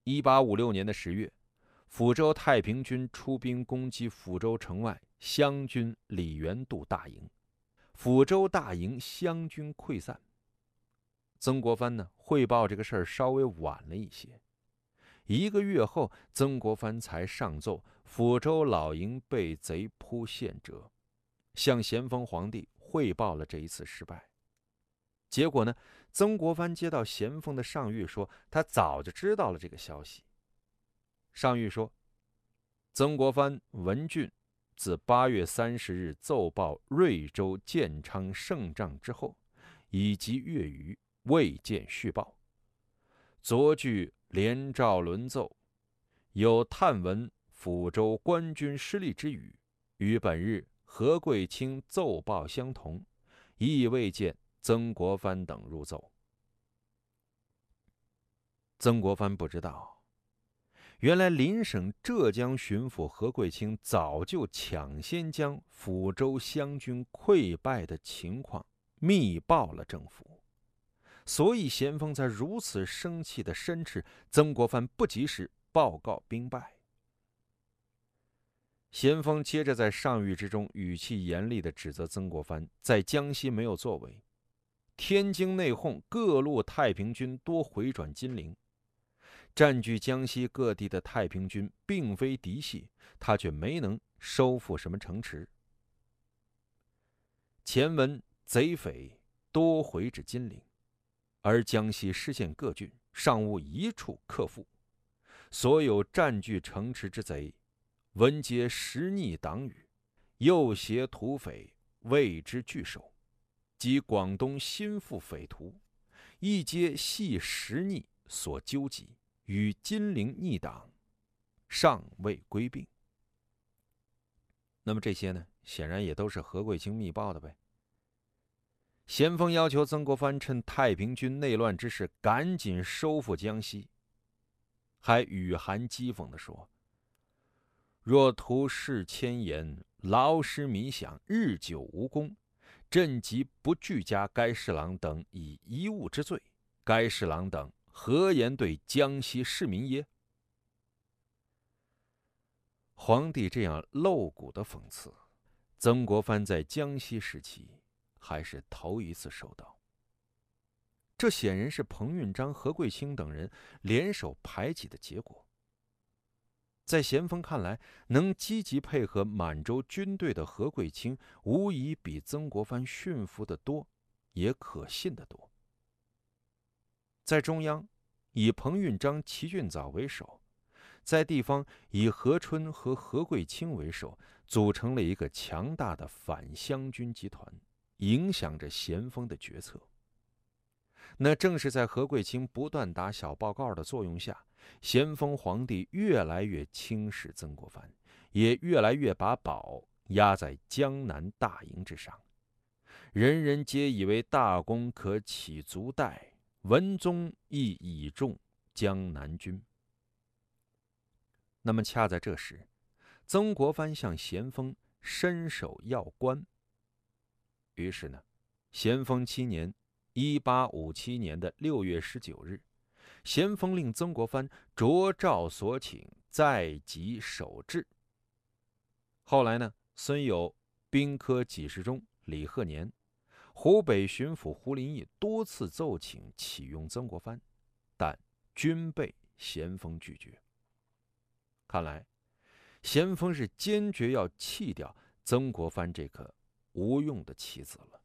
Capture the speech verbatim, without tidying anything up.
一八五六年的十月，抚州太平军出兵攻击抚州城外湘军李元度大营，抚州大营湘军溃散。曾国藩呢汇报这个事儿稍微晚了一些，一个月后，曾国藩才上奏抚州老营被贼扑陷折，向咸丰皇帝汇报了这一次失败。结果呢，曾国藩接到咸丰的上谕说，他早就知道了这个消息。上谕说，曾国藩文俊自八月三十日奏报瑞州建昌胜仗之后，以及月余未见续报。昨据连诏轮奏，有探闻抚州官军失利之语，与本日何贵卿奏报相同，亦未见曾国藩等入奏。曾国藩不知道，原来邻省浙江巡抚何贵卿早就抢先将抚州湘军溃败的情况密报了政府，所以咸丰才如此生气地申斥曾国藩不及时报告兵败。咸丰接着在上谕之中语气严厉地指责曾国藩在江西没有作为，天津内讧，各路太平军多回转金陵，占据江西各地的太平军并非嫡系，他却没能收复什么城池。前文贼匪多回至金陵，而江西失陷各郡尚无一处克复，所有占据城池之贼，闻皆实逆党羽，诱挟土匪，谓之拒守。及广东新附匪徒，亦皆系实逆所纠集，与金陵逆党尚未归并。那么这些呢，显然也都是何贵卿密报的呗。咸丰要求曾国藩趁太平军内乱之时赶紧收复江西，还语含讥讽地说，若图事千言，劳师弥饷，日久无功，朕即不具加该侍郎等以贻误之罪，该侍郎等何言对江西市民耶？皇帝这样露骨的讽刺，曾国藩在江西时期还是头一次受到。这显然是彭运章、何贵卿等人联手排挤的结果。在咸丰看来，能积极配合满洲军队的何贵卿，无疑比曾国藩驯服得多，也可信得多。在中央，以彭运章、齐俊藻为首；在地方，以何春和何贵卿为首，组成了一个强大的反湘军集团，影响着咸丰的决策。那正是在何贵卿不断打小报告的作用下，咸丰皇帝越来越轻视曾国藩，也越来越把宝压在江南大营之上。人人皆以为大功可起足代，文宗亦倚重江南军。那么恰在这时，曾国藩向咸丰伸手要官。于是呢，咸丰七年一八五七年的六月十九日，咸丰令曾国藩着诏所请，在即守制。后来呢，孙有兵科给事中李鹤年、湖北巡抚胡林翼多次奏请启用曾国藩，但均被咸丰拒绝。看来，咸丰是坚决要弃掉曾国藩这颗无用的棋子了。